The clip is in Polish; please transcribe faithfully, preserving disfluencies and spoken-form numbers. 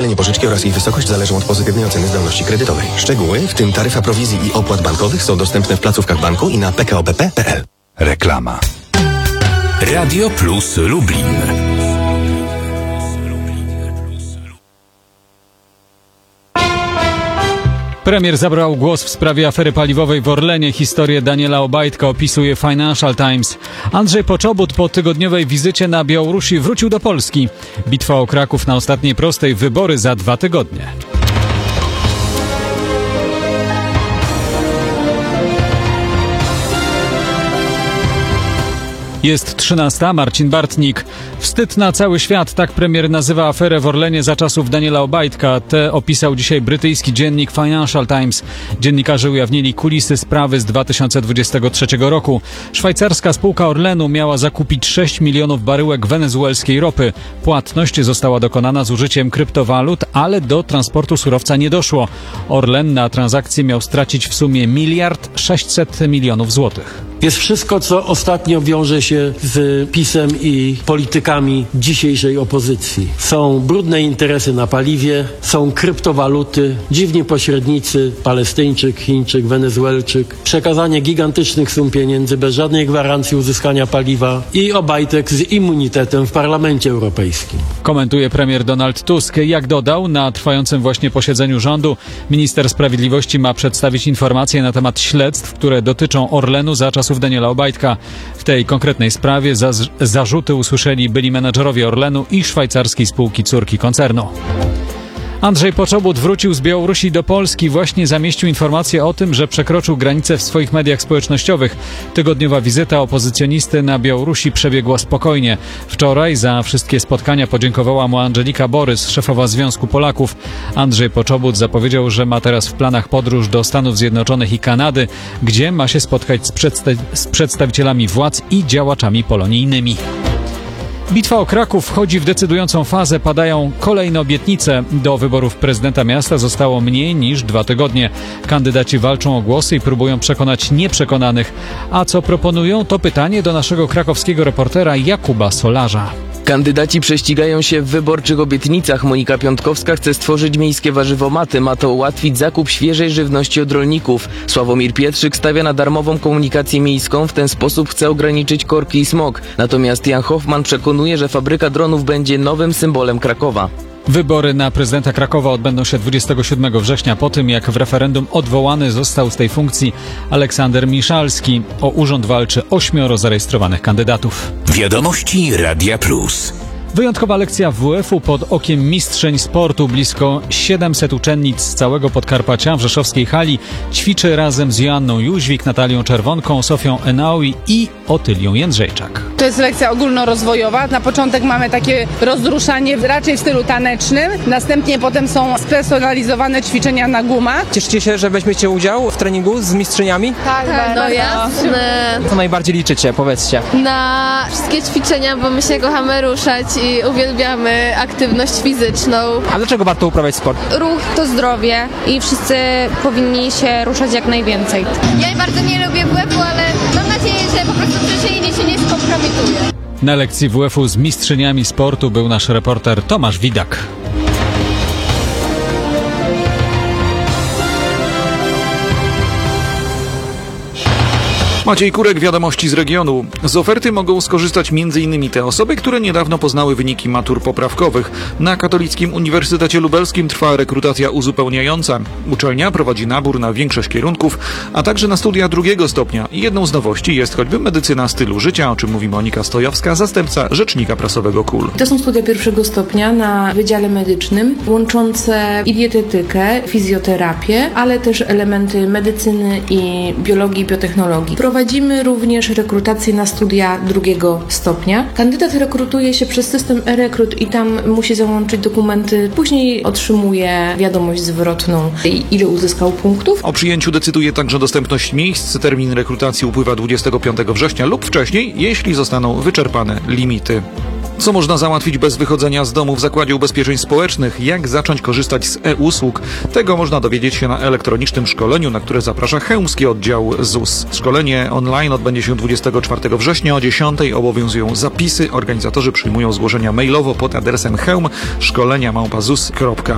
udzielenie pożyczki oraz jej wysokość zależą od pozytywnej oceny zdolności kredytowej. Szczegóły, w tym taryfa prowizji i opłat bankowych, są dostępne w placówkach banku i na p k o b p kropka p l. Reklama. Radio Plus Lublin. Premier zabrał głos w sprawie afery paliwowej w Orlenie. Historię Daniela Obajtka opisuje Financial Times. Andrzej Poczobut po tygodniowej wizycie na Białorusi wrócił do Polski. Bitwa o Kraków na ostatniej prostej, wybory za dwa tygodnie. Jest trzynasta. Marcin Bartnik. Wstyd na cały świat, tak premier nazywa aferę w Orlenie za czasów Daniela Obajtka. Tę opisał dzisiaj brytyjski dziennik Financial Times. Dziennikarze ujawnili kulisy sprawy z dwa tysiące dwudziestego trzeciego roku. Szwajcarska spółka Orlenu miała zakupić sześć milionów baryłek wenezuelskiej ropy. Płatność została dokonana z użyciem kryptowalut, ale do transportu surowca nie doszło. Orlen na transakcję miał stracić w sumie miliard sześćset milionów złotych. Jest wszystko, co ostatnio wiąże się z PiS-em i politykami dzisiejszej opozycji. Są brudne interesy na paliwie, są kryptowaluty, dziwni pośrednicy, Palestyńczyk, Chińczyk, Wenezuelczyk, przekazanie gigantycznych sum pieniędzy bez żadnej gwarancji uzyskania paliwa i Obajtek z immunitetem w Parlamencie Europejskim. Komentuje premier Donald Tusk. Jak dodał, na trwającym właśnie posiedzeniu rządu minister sprawiedliwości ma przedstawić informacje na temat śledztw, które dotyczą Orlenu za czasów Daniela Obajtka. W tej konkretnej sprawie za zarzuty usłyszeli byli menedżerowie Orlenu i szwajcarskiej spółki córki koncernu. Andrzej Poczobut wrócił z Białorusi do Polski. Właśnie zamieścił informację o tym, że przekroczył granicę w swoich mediach społecznościowych. Tygodniowa wizyta opozycjonisty na Białorusi przebiegła spokojnie. Wczoraj za wszystkie spotkania podziękowała mu Andżelika Borys, szefowa Związku Polaków. Andrzej Poczobut zapowiedział, że ma teraz w planach podróż do Stanów Zjednoczonych i Kanady, gdzie ma się spotkać z, przedsta- z przedstawicielami władz i działaczami polonijnymi. Bitwa o Kraków wchodzi w decydującą fazę. Padają kolejne obietnice. Do wyborów prezydenta miasta zostało mniej niż dwa tygodnie. Kandydaci walczą o głosy i próbują przekonać nieprzekonanych. A co proponują, to pytanie do naszego krakowskiego reportera Jakuba Solarza. Kandydaci prześcigają się w wyborczych obietnicach. Monika Piątkowska chce stworzyć miejskie warzywomaty. Ma to ułatwić zakup świeżej żywności od rolników. Sławomir Pietrzyk stawia na darmową komunikację miejską. W ten sposób chce ograniczyć korki i smog. Natomiast Jan Hoffman przekonuje, że fabryka dronów będzie nowym symbolem Krakowa. Wybory na prezydenta Krakowa odbędą się dwudziestego siódmego września po tym, jak w referendum odwołany został z tej funkcji Aleksander Miszalski. O urząd walczy ośmioro zarejestrowanych kandydatów. Wiadomości Radia Plus. Wyjątkowa lekcja W W F-u pod okiem mistrzeń sportu. Blisko siedemset uczennic z całego Podkarpacia w rzeszowskiej hali ćwiczy razem z Joanną Jóźwik, Natalią Czerwonką, Sofią Enaui i Otylią Jędrzejczak. To jest lekcja ogólnorozwojowa. Na początek mamy takie rozruszanie raczej w stylu tanecznym. Następnie potem są spersonalizowane ćwiczenia na gumach. Cieszycie się, że weźmiecie udział w treningu z mistrzyniami? Tak, tak, no jasne. Co najbardziej liczycie, powiedzcie? Na wszystkie ćwiczenia, bo my się kochamy ruszać i uwielbiamy aktywność fizyczną. A dlaczego warto uprawiać sport? Ruch to zdrowie i wszyscy powinni się ruszać jak najwięcej. Ja bardzo nie lubię W F-u, ale mam nadzieję, że po prostu przyczynienie się nie skompromituje. Na lekcji W F-u z mistrzyniami sportu był nasz reporter Tomasz Widak. Maciej Kurek, wiadomości z regionu. Z oferty mogą skorzystać między innymi te osoby, które niedawno poznały wyniki matur poprawkowych. Na Katolickim Uniwersytecie Lubelskim trwa rekrutacja uzupełniająca. Uczelnia prowadzi nabór na większość kierunków, a także na studia drugiego stopnia. I jedną z nowości jest choćby medycyna stylu życia, o czym mówi Monika Stojowska, zastępca rzecznika prasowego K U L. To są studia pierwszego stopnia na Wydziale Medycznym, łączące i dietetykę, fizjoterapię, ale też elementy medycyny i biologii i biotechnologii. Prowadzimy również rekrutację na studia drugiego stopnia. Kandydat rekrutuje się przez system e-rekrut i tam musi załączyć dokumenty. Później otrzymuje wiadomość zwrotną, ile uzyskał punktów. O przyjęciu decyduje także dostępność miejsc. Termin rekrutacji upływa dwudziestego piątego września lub wcześniej, jeśli zostaną wyczerpane limity. Co można załatwić bez wychodzenia z domu w Zakładzie Ubezpieczeń Społecznych? Jak zacząć korzystać z e-usług? Tego można dowiedzieć się na elektronicznym szkoleniu, na które zaprasza chełmski oddział Z U S. Szkolenie online odbędzie się dwudziestego czwartego września o dziesiątej. Obowiązują zapisy. Organizatorzy przyjmują zgłoszenia mailowo pod adresem chełm szkolenia małpa zus kropka